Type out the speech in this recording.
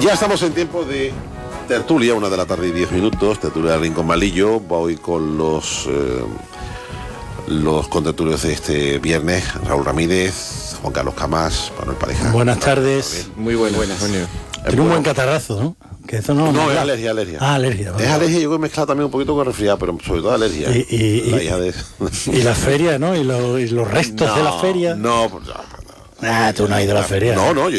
Ya estamos en tiempo de tertulia, 1:10 p.m, tertulia de Rincón Malillo. Voy con los contertulios de este viernes: Raúl Ramírez, Juan Carlos Camás, Manuel Pareja. Buenas tardes. Muy buenas. Tiene un buen catarrazo, ¿no? Que eso no es alergia. Alergia. Es alergia, yo creo que mezclado también un poquito con resfriado, pero sobre todo alergia. Y la feria, ¿no? Y los restos de la feria. No, tú no has ido a la feria. No, yo